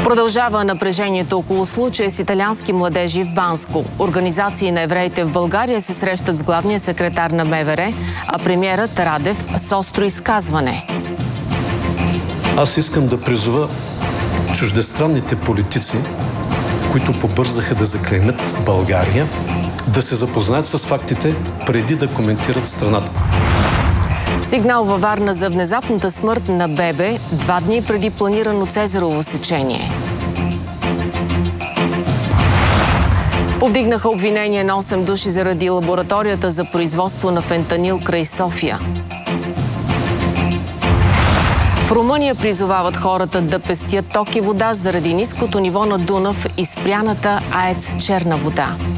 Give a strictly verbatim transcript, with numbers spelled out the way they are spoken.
Продължава напрежението около случая с италиански младежи в Банско. Организации на евреите в България се срещат с главния секретар на МВР, а премиерът Радев с остро изказване. Аз искам да призова чуждестранните политици, които побързаха да заклеймят България, да се запознаят с фактите преди да коментират страната. Сигнал във Варна за внезапната смърт на бебе два дни преди планирано цезарово сечение. Повдигнаха обвинение на осем души заради лабораторията за производство на фентанил край София. В Румъния призовават хората да пестят ток и вода заради ниското ниво на Дунав и спряната АЕЦ Черна вода.